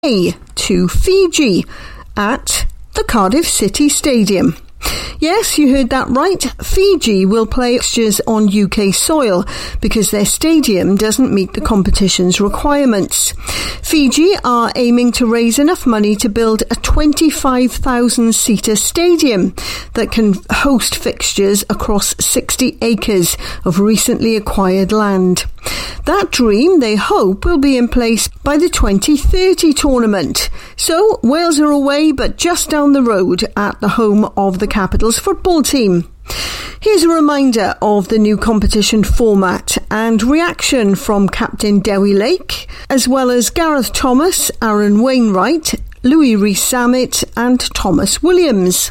to Fiji at the Cardiff City Stadium. Yes, you heard that right. Fiji will play fixtures on UK soil because their stadium doesn't meet the competition's requirements. Fiji are aiming to raise enough money to build a 25,000-seater stadium that can host fixtures across 60 acres of recently acquired land. That dream, they hope, will be in place by the 2030 tournament. So, Wales are away, but just down the road at the home of the Capitals football team. Here's a reminder of the new competition format and reaction from Captain Dewi Lake, as well as Gareth Thomas, Aaron Wainwright, Louis Rees-Zammit and Thomas Williams.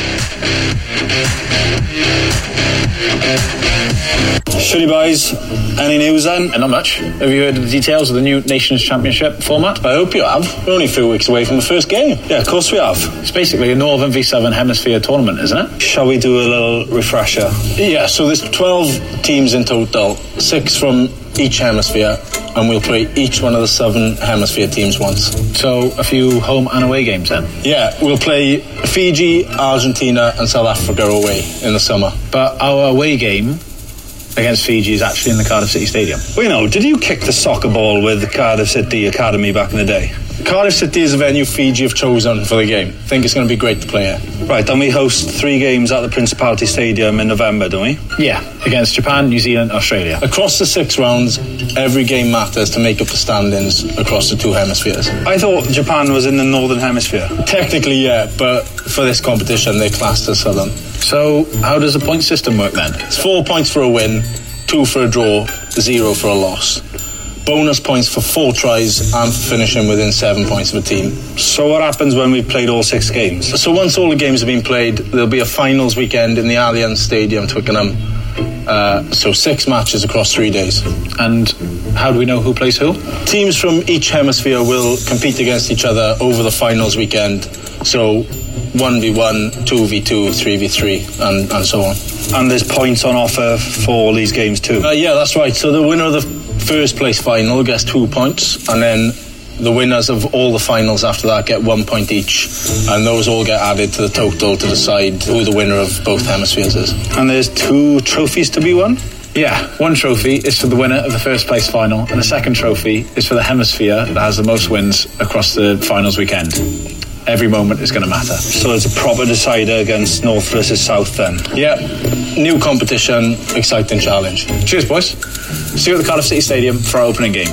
Shitty boys, any news then? Not much. Have you heard of the details of the new Nations Championship format? I hope you have. We're only a few weeks away from the first game. Yeah, of course we have. It's basically a Northern v Southern Hemisphere tournament, isn't it? Shall we do a little refresher? Yeah, so there's 12 teams in total, 6 from each hemisphere, and we'll play each one of the Southern Hemisphere teams once. So a few home and away games then? Yeah, we'll play Fiji, Argentina and South Africa away in the summer. But our away game against Fiji is actually in the Cardiff City Stadium. Well, you know, did you kick the soccer ball with the Cardiff City Academy back in the day? Cardiff City is the venue Fiji have chosen for the game. I think it's going to be great to play here. Right, then we host 3 games at the Principality Stadium in November, don't we? Yeah, against Japan, New Zealand, Australia. Across the 6 rounds, every game matters to make up the standings across the 2 hemispheres. I thought Japan was in the Northern Hemisphere. Technically, yeah, but for this competition, they're classed as Southern. So, how does the point system work then? It's 4 points for a win, 2 for a draw, 0 for a loss. Bonus points for 4 tries and for finishing within 7 points of a team. So what happens when we've played all 6 games? So once all the games have been played, there'll be a finals weekend in the Allianz Stadium, Twickenham. So 6 matches across 3 days. And how do we know who plays who? Teams from each hemisphere will compete against each other over the finals weekend. So 1v1, 2v2, 3v3 and so on. And there's points on offer for all these games too? Yeah, that's right. So the winner of the first place final gets 2 points, and then the winners of all the finals after that get 1 point each, and those all get added to the total to decide who the winner of both hemispheres is. And there's 2 trophies to be won? Yeah, 1 trophy is for the winner of the first place final, and the second trophy is for the hemisphere that has the most wins across the finals weekend. Every moment is going to matter. So it's a proper decider against North versus South then? Yeah, new competition, exciting challenge. Cheers, boys. See you at the Cardiff City Stadium for our opening game.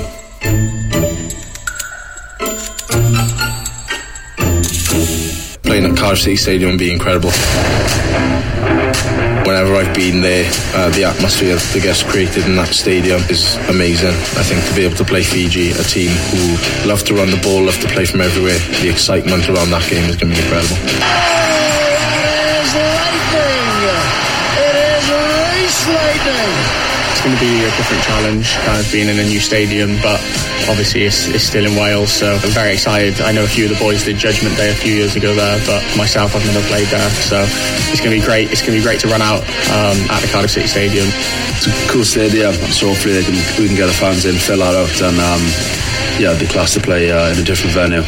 Playing at Cardiff City Stadium would be incredible. Whenever I've been there, the atmosphere that gets created in that stadium is amazing. I think to be able to play Fiji, a team who love to run the ball, love to play from everywhere, the excitement around that game is going to be incredible. It is lightning! It is race lightning! It's going to be a different challenge, kind of being in a new stadium, but obviously it's still in Wales, so I'm very excited. I know a few of the boys did Judgment Day a few years ago there, but myself, I've never played there, so it's going to be great. It's going to be great to run out at the Cardiff City Stadium. It's a cool stadium, so hopefully we can get the fans in, fill that out, and it'd be class to play in a different venue.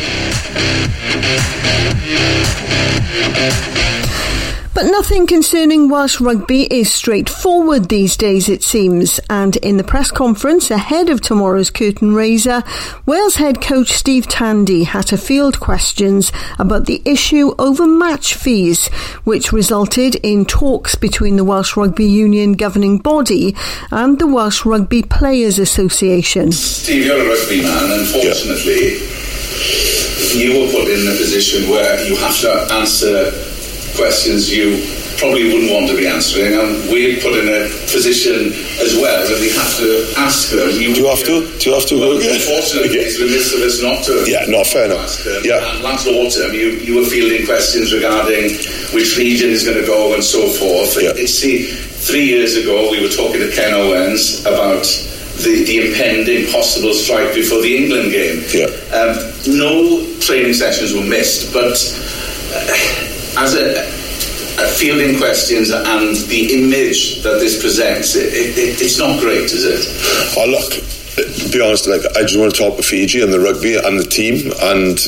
But nothing concerning Welsh rugby is straightforward these days, it seems, and in the press conference ahead of tomorrow's curtain raiser, Wales head coach Steve Tandy had to field questions about the issue over match fees, which resulted in talks between the Welsh Rugby Union governing body and the Welsh Rugby Players Association. Steve, you're a rugby man, unfortunately. You were put in a position where you have to answer questions you probably wouldn't want to be answering, and we're put in a position as well that we have to ask them. Do you have to? Well, unfortunately, it's remiss of us not to. Yeah, not fair enough. Last autumn, you were fielding questions regarding which region is going to go and so forth. Yeah. 3 years ago, we were talking to Ken Owens about the impending possible strike before the England game. Yeah. No training sessions were missed, but as a fielding questions and the image that this presents, it's not great, is it? Oh, look, to be honest, like, I just want to talk about Fiji and the rugby and the team, and